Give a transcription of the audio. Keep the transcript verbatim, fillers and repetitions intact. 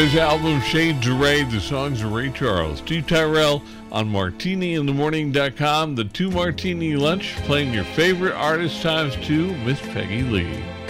his album Shades of Ray. The songs of Ray Charles. Steve Tyrell on martini in the morning dot com. The Two Martini Lunch, playing your favorite artist times two, Miss Peggy Lee.